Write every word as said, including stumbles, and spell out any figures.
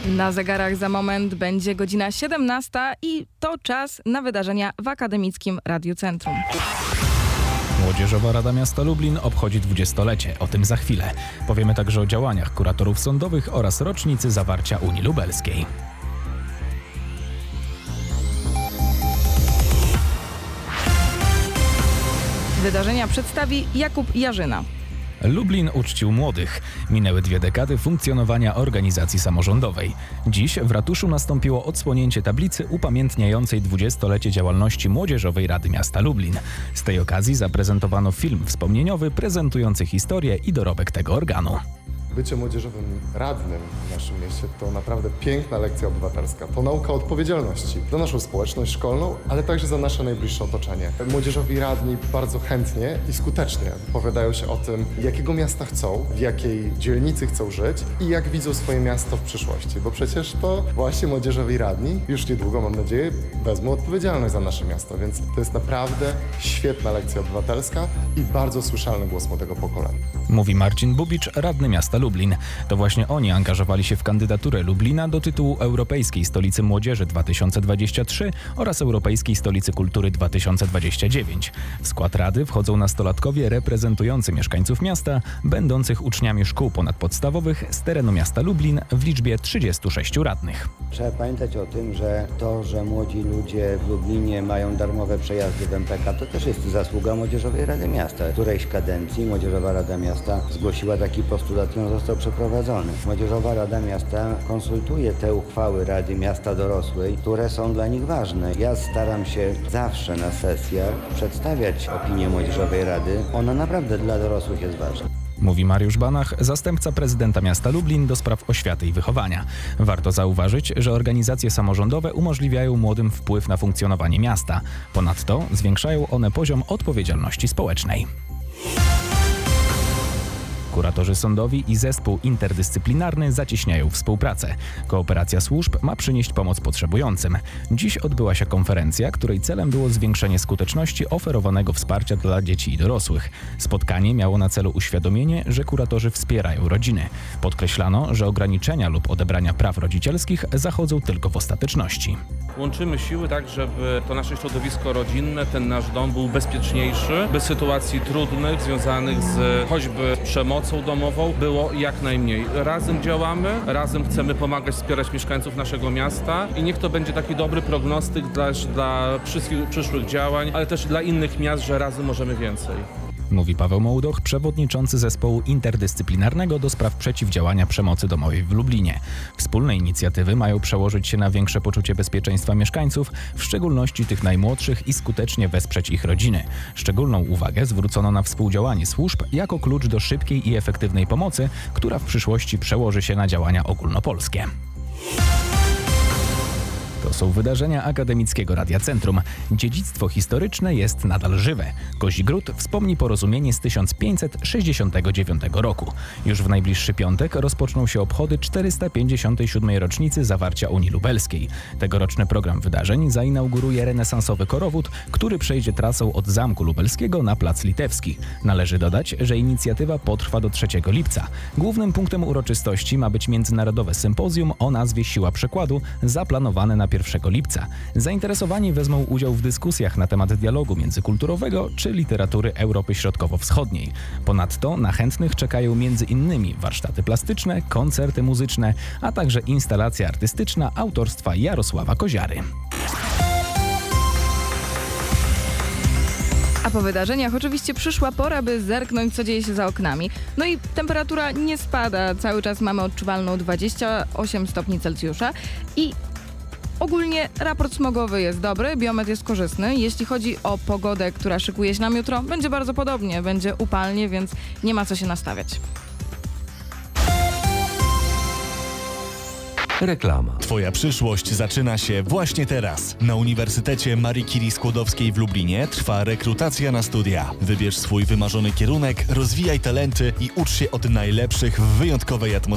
Na zegarach za moment będzie godzina siedemnasta i to czas na wydarzenia w Akademickim Radiu Centrum. Młodzieżowa Rada Miasta Lublin obchodzi dwudziestolecie. O tym za chwilę. Powiemy także o działaniach kuratorów sądowych oraz rocznicy zawarcia Unii Lubelskiej. Wydarzenia przedstawi Jakub Jarzyna. Lublin uczcił młodych. Minęły dwie dekady funkcjonowania organizacji samorządowej. Dziś w ratuszu nastąpiło odsłonięcie tablicy upamiętniającej dwudziestolecie działalności Młodzieżowej Rady Miasta Lublin. Z tej okazji zaprezentowano film wspomnieniowy prezentujący historię i dorobek tego organu. Bycie młodzieżowym radnym w naszym mieście to naprawdę piękna lekcja obywatelska. To nauka odpowiedzialności za naszą społeczność szkolną, ale także za nasze najbliższe otoczenie. Młodzieżowi radni bardzo chętnie i skutecznie wypowiadają się o tym, jakiego miasta chcą, w jakiej dzielnicy chcą żyć i jak widzą swoje miasto w przyszłości. Bo przecież to właśnie młodzieżowi radni już niedługo, mam nadzieję, wezmą odpowiedzialność za nasze miasto. Więc to jest naprawdę świetna lekcja obywatelska i bardzo słyszalny głos młodego pokolenia. Mówi Marcin Bubicz, radny miasta Lublin. Lublin. To właśnie oni angażowali się w kandydaturę Lublina do tytułu Europejskiej Stolicy Młodzieży dwa tysiące dwudziestej trzeciej oraz Europejskiej Stolicy Kultury dwa tysiące dwudziestej dziewiątej. W skład Rady wchodzą nastolatkowie reprezentujący mieszkańców miasta, będących uczniami szkół ponadpodstawowych z terenu miasta Lublin w liczbie trzydziestu sześciu radnych. Trzeba pamiętać o tym, że to, że młodzi ludzie w Lublinie mają darmowe przejazdy w M P K, to też jest zasługa Młodzieżowej Rady Miasta. W którejś kadencji Młodzieżowa Rada Miasta zgłosiła taki postulat, który został przeprowadzony. Młodzieżowa Rada Miasta konsultuje te uchwały Rady Miasta Dorosłej, które są dla nich ważne. Ja staram się zawsze na sesjach przedstawiać opinię Młodzieżowej Rady. Ona naprawdę dla dorosłych jest ważna. Mówi Mariusz Banach, zastępca prezydenta miasta Lublin do spraw oświaty i wychowania. Warto zauważyć, że organizacje samorządowe umożliwiają młodym wpływ na funkcjonowanie miasta. Ponadto zwiększają one poziom odpowiedzialności społecznej. Kuratorzy sądowi i zespół interdyscyplinarny zacieśniają współpracę. Kooperacja służb ma przynieść pomoc potrzebującym. Dziś odbyła się konferencja, której celem było zwiększenie skuteczności oferowanego wsparcia dla dzieci i dorosłych. Spotkanie miało na celu uświadomienie, że kuratorzy wspierają rodziny. Podkreślano, że ograniczenia lub odebrania praw rodzicielskich zachodzą tylko w ostateczności. Łączymy siły tak, żeby to nasze środowisko rodzinne, ten nasz dom był bezpieczniejszy, bez sytuacji trudnych związanych z choćby przemocą domową było jak najmniej. Razem działamy, razem chcemy pomagać, wspierać mieszkańców naszego miasta i niech to będzie taki dobry prognostyk dla, dla przyszłych, przyszłych działań, ale też dla innych miast, że razem możemy więcej. Mówi Paweł Mołdoch, przewodniczący zespołu interdyscyplinarnego do spraw przeciwdziałania przemocy domowej w Lublinie. Wspólne inicjatywy mają przełożyć się na większe poczucie bezpieczeństwa mieszkańców, w szczególności tych najmłodszych, i skutecznie wesprzeć ich rodziny. Szczególną uwagę zwrócono na współdziałanie służb jako klucz do szybkiej i efektywnej pomocy, która w przyszłości przełoży się na działania ogólnopolskie. To są wydarzenia Akademickiego Radia Centrum. Dziedzictwo historyczne jest nadal żywe. Kozigród wspomni porozumienie z tysiąc pięćset sześćdziesiątego dziewiątego roku. Już w najbliższy piątek rozpoczną się obchody czterysta pięćdziesiątej siódmej rocznicy zawarcia Unii Lubelskiej. Tegoroczny program wydarzeń zainauguruje renesansowy korowód, który przejdzie trasą od Zamku Lubelskiego na Plac Litewski. Należy dodać, że inicjatywa potrwa do trzeciego lipca. Głównym punktem uroczystości ma być międzynarodowe sympozjum o nazwie Siła Przekładu, zaplanowane na pierwszego lipca. Zainteresowani wezmą udział w dyskusjach na temat dialogu międzykulturowego czy literatury Europy Środkowo-Wschodniej. Ponadto na chętnych czekają między innymi warsztaty plastyczne, koncerty muzyczne, a także instalacja artystyczna autorstwa Jarosława Koziary. A po wydarzeniach oczywiście przyszła pora, by zerknąć, co dzieje się za oknami. No i temperatura nie spada, cały czas mamy odczuwalną dwadzieścia osiem stopni Celsjusza i ogólnie raport smogowy jest dobry, biometr jest korzystny. Jeśli chodzi o pogodę, która szykuje się nam jutro, będzie bardzo podobnie, będzie upalnie, więc nie ma co się nastawiać. Reklama. Twoja przyszłość zaczyna się właśnie teraz. Na Uniwersytecie Marii Curie Skłodowskiej w Lublinie trwa rekrutacja na studia. Wybierz swój wymarzony kierunek, rozwijaj talenty i ucz się od najlepszych w wyjątkowej atmosferze.